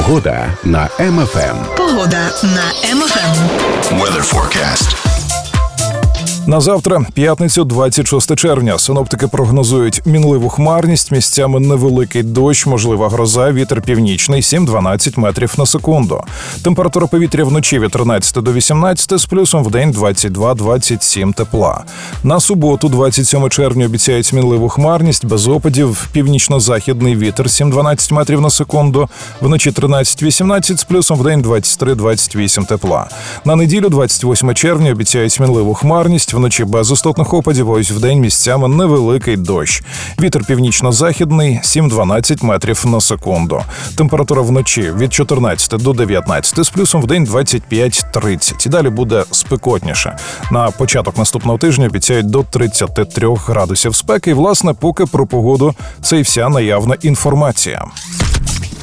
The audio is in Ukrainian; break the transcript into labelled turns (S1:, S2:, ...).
S1: Погода на МФМ.
S2: Погода на МФМ.
S3: Weather forecast.
S4: На завтра, п'ятницю, 26 червня, синоптики прогнозують мінливу хмарність, місцями невеликий дощ, можлива гроза, вітер північний 7-12 метрів на секунду. Температура повітря вночі від 13 до 18, з плюсом вдень 22-27 тепла. На суботу, 27 червня, обіцяють мінливу хмарність, без опадів, північно-західний вітер 7-12 метрів на секунду, вночі 13-18, з плюсом вдень 23-28 тепла. На неділю, 28 червня, обіцяють мінливу хмарність, вночі без істотних опадів, ось вдень місцями невеликий дощ. Вітер північно-західний 7-12 метрів на секунду. Температура вночі від 14 до 19, з плюсом вдень 25-30. І далі буде спекотніше. На початок наступного тижня обіцяють до 33 градусів спеки. І, власне, поки про погоду – це і вся наявна інформація.